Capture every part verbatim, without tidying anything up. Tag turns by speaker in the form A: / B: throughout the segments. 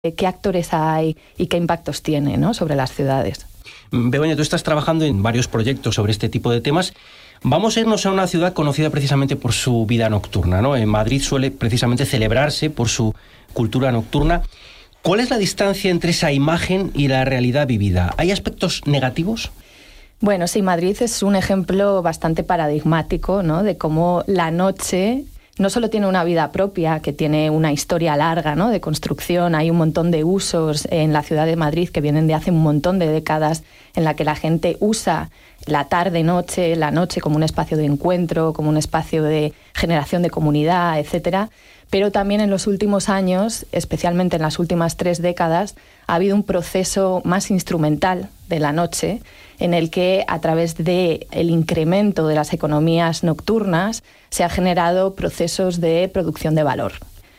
A: qué actores hay y qué impactos tiene, ¿no?, sobre las ciudades.
B: Begoña, tú estás trabajando en varios proyectos sobre este tipo de temas. Vamos a irnos a una ciudad conocida precisamente por su vida nocturna, ¿no? En Madrid suele precisamente celebrarse por su cultura nocturna. ¿Cuál es la distancia entre esa imagen y la realidad vivida? ¿Hay aspectos negativos?
A: Bueno, sí, Madrid es un ejemplo bastante paradigmático, ¿no?, de cómo la noche no solo tiene una vida propia, que tiene una historia larga, ¿no?, de construcción. Hay un montón de usos en la ciudad de Madrid que vienen de hace un montón de décadas, en la que la gente usa la tarde-noche, la noche como un espacio de encuentro, como un espacio de generación de comunidad, etcétera. Pero también en los últimos años, especialmente en las últimas tres décadas, ha habido un proceso más instrumental de la noche, en el que a través del incremento de las economías nocturnas se han generado procesos de producción de valor.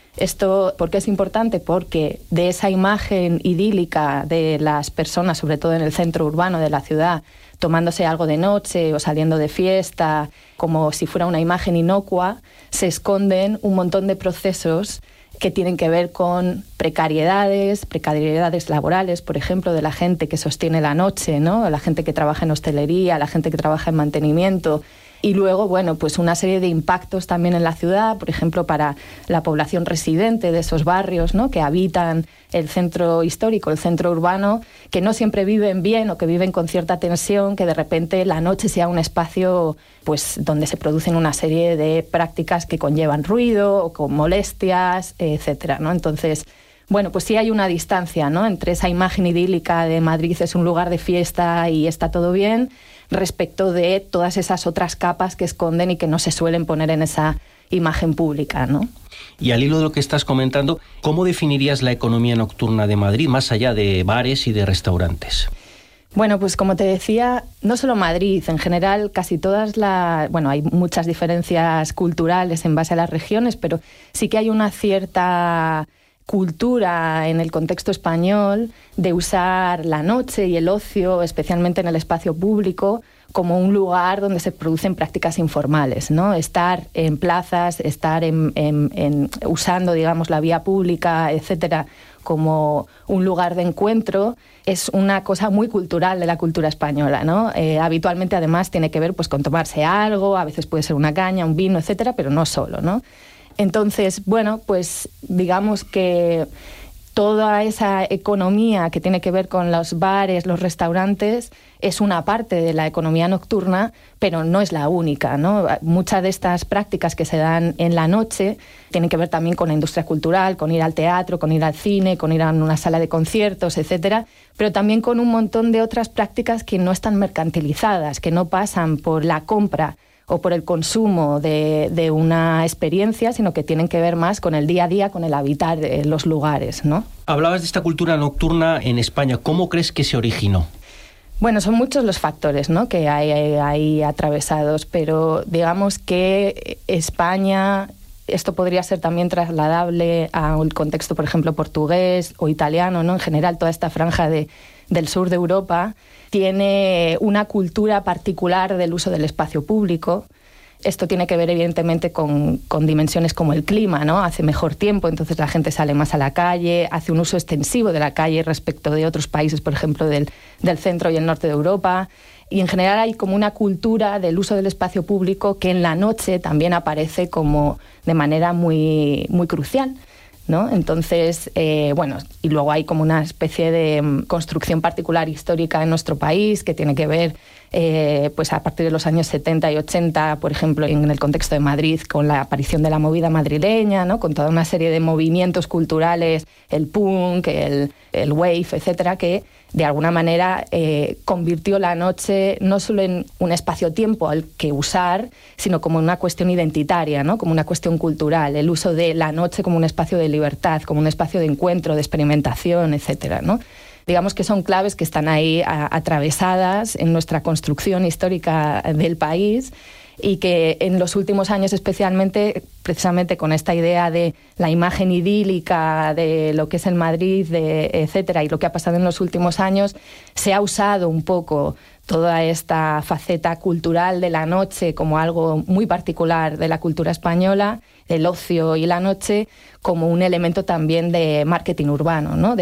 A: ¿Esto por qué es importante? Porque de esa imagen idílica de las personas, sobre todo en el centro urbano de la ciudad, tomándose algo de noche o saliendo de fiesta, como si fuera una imagen inocua, se esconden un montón de procesos que tienen que ver con precariedades, precariedades laborales, por ejemplo, de la gente que sostiene la noche, ¿no?, la gente que trabaja en hostelería, la gente que trabaja en mantenimiento. Y luego, bueno, pues una serie de impactos también en la ciudad, por ejemplo, para la población residente de esos barrios, ¿no?, que habitan el centro histórico, el centro urbano, que no siempre viven bien o que viven con cierta tensión, que de repente la noche sea un espacio pues donde se producen una serie de prácticas que conllevan ruido o con molestias, etcétera, ¿no? Entonces, bueno, pues sí hay una distancia, ¿no?, entre esa imagen idílica de Madrid es un lugar de fiesta y está todo bien, respecto de todas esas otras capas que esconden y que no se suelen poner en esa imagen pública, ¿no?
B: Y al hilo de lo que estás comentando, ¿cómo definirías la economía nocturna de Madrid, más allá de bares y de restaurantes?
A: Bueno, pues como te decía, no solo Madrid, en general casi todas las... Bueno, hay muchas diferencias culturales en base a las regiones, pero sí que hay una cierta cultura en el contexto español de usar la noche y el ocio, especialmente en el espacio público, como un lugar donde se producen prácticas informales, ¿no? Estar en plazas, estar en, en, en, usando, digamos, la vía pública, etcétera, como un lugar de encuentro, es una cosa muy cultural de la cultura española, ¿no? Eh, habitualmente, además, tiene que ver pues con tomarse algo, a veces puede ser una caña, un vino, etcétera, pero no solo, ¿no? Entonces, bueno, pues digamos que toda esa economía que tiene que ver con los bares, los restaurantes, es una parte de la economía nocturna, pero no es la única, ¿no? Muchas de estas prácticas que se dan en la noche tienen que ver también con la industria cultural, con ir al teatro, con ir al cine, con ir a una sala de conciertos, etcétera, pero también con un montón de otras prácticas que no están mercantilizadas, que no pasan por la compra o por el consumo de, de una experiencia, sino que tienen que ver más con el día a día, con el habitar en los lugares, ¿no?
B: Hablabas de esta cultura nocturna en España. ¿Cómo crees que se originó?
A: Bueno, son muchos los factores, ¿no?, que hay ahí atravesados, pero digamos que España, esto podría ser también trasladable al contexto, por ejemplo, portugués o italiano, ¿no? En general, toda esta franja de, del sur de Europa tiene una cultura particular del uso del espacio público. Esto tiene que ver, evidentemente, con, con dimensiones como el clima, ¿no? Hace mejor tiempo, entonces la gente sale más a la calle, hace un uso extensivo de la calle respecto de otros países, por ejemplo, del, del centro y el norte de Europa. Y en general hay como una cultura del uso del espacio público que en la noche también aparece como de manera muy, muy crucial, ¿no? Entonces, eh, bueno, y luego hay como una especie de um, construcción particular histórica en nuestro país que tiene que ver eh, pues a partir de los años setenta y ochenta, por ejemplo, en el contexto de Madrid, con la aparición de la movida madrileña, ¿no?, con toda una serie de movimientos culturales, el punk, el, el wave, etcétera, que de alguna manera eh, convirtió la noche no solo en un espacio-tiempo al que usar, sino como una cuestión identitaria, ¿no?, como una cuestión cultural, el uso de la noche como un espacio de libertad, como un espacio de encuentro, de experimentación, etcétera, ¿no? Digamos que son claves que están ahí a, atravesadas en nuestra construcción histórica del país y que en los últimos años especialmente, precisamente con esta idea de la imagen idílica de lo que es el Madrid, de, etcétera, y lo que ha pasado en los últimos años, se ha usado un poco toda esta faceta cultural de la noche como algo muy particular de la cultura española, el ocio y la noche, como un elemento también de marketing urbano, ¿no? De